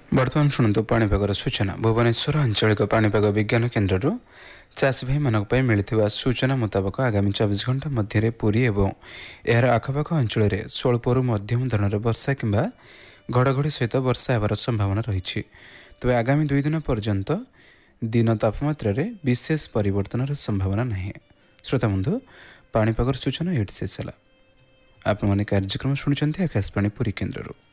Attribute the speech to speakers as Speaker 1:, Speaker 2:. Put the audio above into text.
Speaker 1: ବର୍ତ୍ତମାନ ଶୁଣନ୍ତୁ ପାଣିପାଗର ସୂଚନା। ଭୁବନେଶ୍ୱର ଆଞ୍ଚଳିକ ପାଣିପାଗ ବିଜ୍ଞାନ କେନ୍ଦ୍ରରୁ ଚାଷୀ ଭାଇମାନଙ୍କ ପାଇଁ ମିଳିଥିବା ସୂଚନା ମୁତାବକ ଆଗାମୀ 24 ଘଣ୍ଟା ମଧ୍ୟରେ ପୁରୀ ଏବଂ ଏହାର ଆଖପାଖ ଅଞ୍ଚଳରେ ସ୍ୱଳ୍ପରୁ ମଧ୍ୟମ ଧରଣର ବର୍ଷା କିମ୍ବା ଘଡ଼ଘଡ଼ି ସହିତ ବର୍ଷା ହେବାର ସମ୍ଭାବନା ରହିଛି। ତେବେ ଆଗାମୀ 2 ଦିନ ପର୍ଯ୍ୟନ୍ତ ଦିନ ତାପମାତ୍ରାରେ ବିଶେଷ ପରିବର୍ତ୍ତନର ସମ୍ଭାବନା ନାହିଁ। ଶ୍ରୋତାବନ୍ଧୁ, ପାଣିପାଗର ସୂଚନା ଏଇଠି ଶେଷ ହେଲା। ଆପଣମାନେ କାର୍ଯ୍ୟକ୍ରମ ଶୁଣୁଛନ୍ତି ଆକାଶବାଣୀ ପୁରୀ କେନ୍ଦ୍ରରୁ।